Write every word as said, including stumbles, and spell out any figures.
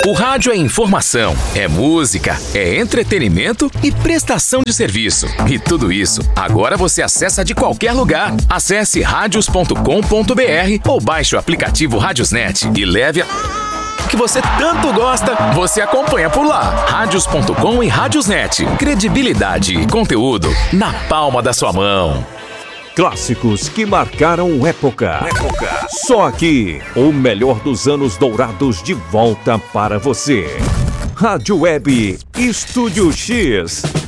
O rádio é informação, é música, é entretenimento e prestação de serviço. E tudo isso, agora você acessa de qualquer lugar. Acesse radios ponto com ponto br ou baixe o aplicativo Radiosnet e leve a... que você tanto gosta, você acompanha por lá. Radios ponto com e Radiosnet. Credibilidade e conteúdo na palma da sua mão. Clássicos que marcaram época. época. Só aqui, o melhor dos anos dourados de volta para você. Rádio Web Estúdio X.